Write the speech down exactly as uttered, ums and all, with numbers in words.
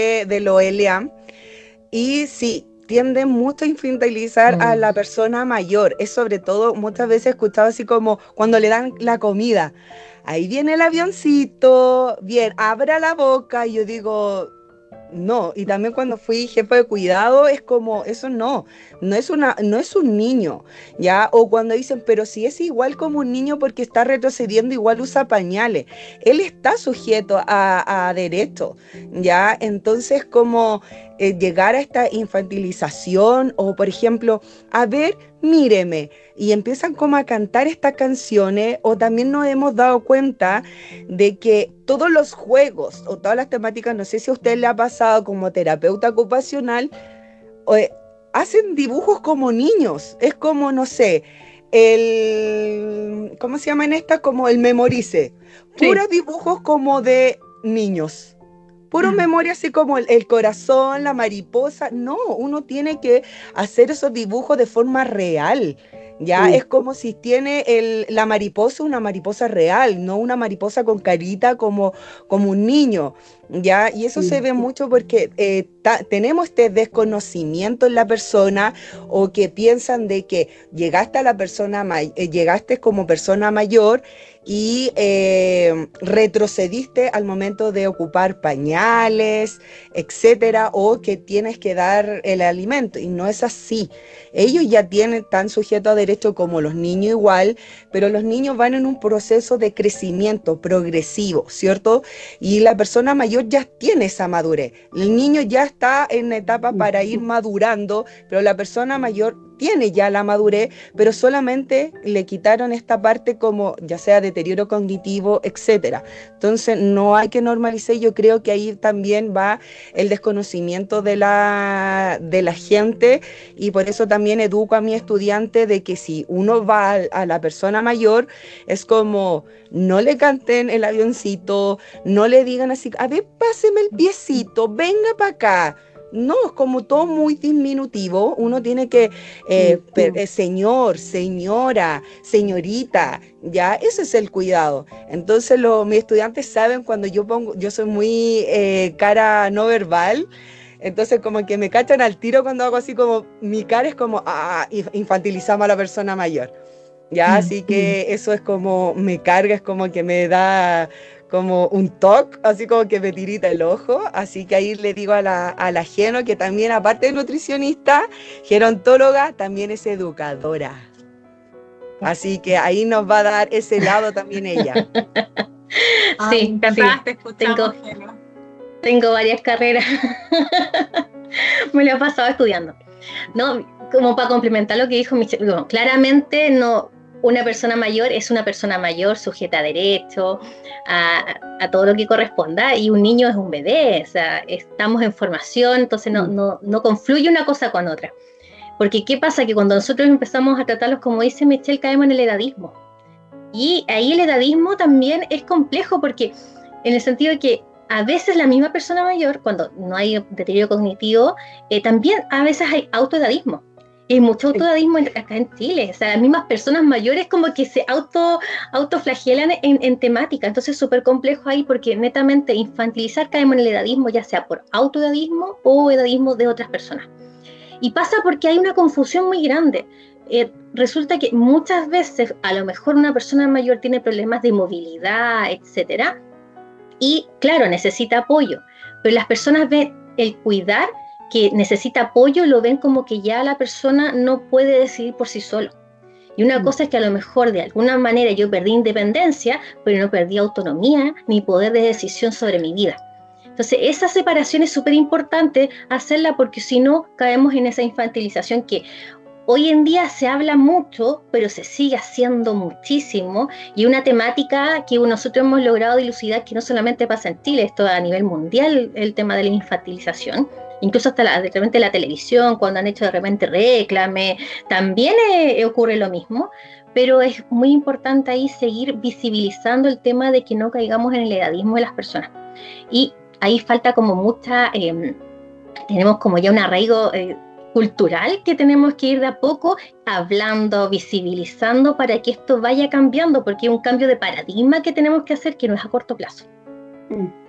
de, de los L A M y sí, tienden mucho a infantilizar mm. a la persona mayor. Es sobre todo, muchas veces he escuchado así como cuando le dan la comida. Ahí viene el avioncito, bien, abra la boca, y yo digo... No, y también cuando fui jefe de cuidado es como, eso no, no es, una, no es un niño, ¿ya? O cuando dicen, pero si es igual como un niño porque está retrocediendo, igual usa pañales. Él está sujeto a, a derecho, ¿ya? Entonces como eh, llegar a esta infantilización o, por ejemplo, a ver, míreme, y empiezan como a cantar estas canciones, o también nos hemos dado cuenta de que todos los juegos o todas las temáticas, no sé si a usted le ha pasado como terapeuta ocupacional, eh, hacen dibujos como niños, es como, no sé, el, ¿cómo se llaman estas? Como el Memorice, puros sí. dibujos como de niños. Puro memoria, así como el, el corazón, la mariposa. No, uno tiene que hacer esos dibujos de forma real. Ya sí. Es como si tiene el, la mariposa, una mariposa real, no una mariposa con carita como, como un niño. ¿Ya? Y eso sí. se ve mucho porque eh, ta, tenemos este desconocimiento en la persona, o que piensan de que llegaste a la persona, eh, llegaste como persona mayor y eh, retrocediste al momento de ocupar pañales, etcétera, o que tienes que dar el alimento, y no es así. Ellos ya tienen tan sujetos a derecho como los niños igual, pero los niños van en un proceso de crecimiento progresivo, ¿cierto? Y la persona mayor ya tiene esa madurez. El niño ya está en una etapa para ir madurando, pero la persona mayor tiene ya la madurez, pero solamente le quitaron esta parte como ya sea deterioro cognitivo, etcétera. Entonces no hay que normalizar. Yo creo que ahí también va el desconocimiento de la, de la gente, y por eso también educo a mi estudiante de que si uno va a, a la persona mayor, es como no le canten el avioncito, no le digan así, a ver, páseme el piecito, venga para acá. No, es como todo muy diminutivo. Uno tiene que, eh, sí, sí. Eh, señor, señora, señorita, ya, ese es el cuidado. Entonces lo, mis estudiantes saben cuando yo pongo, yo soy muy eh, cara no verbal, entonces como que me cachan al tiro cuando hago así como, mi cara es como, ah, infantilizamos a la persona mayor. Ya, así que eso es como, me carga, es como que me da como un toque, así como que me tirita el ojo. Así que ahí le digo a la, a la Geno, que también aparte de nutricionista, gerontóloga, también es educadora. Así que ahí nos va a dar ese lado también ella. Sí, encantada, te escuchamos, tengo, tengo varias carreras. Me lo he pasado estudiando. No, como para complementar lo que dijo Michelle, no, claramente no, una persona mayor es una persona mayor sujeta a derecho, a, a todo lo que corresponda, y un niño es un bebé, o sea, estamos en formación, entonces no, no, no confluye una cosa con otra. Porque ¿qué pasa? Que cuando nosotros empezamos a tratarlos, como dice Michelle, caemos en el edadismo. Y ahí el edadismo también es complejo, porque en el sentido de que a veces la misma persona mayor, cuando no hay deterioro cognitivo, eh, también a veces hay autoedadismo. Y hay mucho autoedadismo en, acá en Chile. O sea, las mismas personas mayores como que se auto, autoflagelan en, en temática. Entonces es súper complejo ahí, porque netamente infantilizar caemos en el edadismo, ya sea por autoedadismo o edadismo de otras personas. Y pasa porque hay una confusión muy grande. Eh, resulta que muchas veces a lo mejor una persona mayor tiene problemas de movilidad, etcétera, y claro, necesita apoyo, pero las personas ven el cuidar que necesita apoyo, lo ven como que ya la persona no puede decidir por sí solo. Y una mm. cosa es que a lo mejor de alguna manera yo perdí independencia, pero no perdí autonomía ni poder de decisión sobre mi vida. Entonces esa separación es súper importante hacerla, porque si no caemos en esa infantilización que hoy en día se habla mucho, pero se sigue haciendo muchísimo, y una temática que nosotros hemos logrado dilucidar, que no solamente pasa en Chile, esto a nivel mundial, el tema de la infantilización, incluso hasta la, de repente la televisión, cuando han hecho de repente Réclame, también eh, ocurre lo mismo, pero es muy importante ahí seguir visibilizando el tema de que no caigamos en el edadismo de las personas. Y ahí falta como mucha, eh, tenemos como ya un arraigo eh, cultural que tenemos que ir de a poco hablando, visibilizando, para que esto vaya cambiando, porque es un cambio de paradigma que tenemos que hacer, que no es a corto plazo.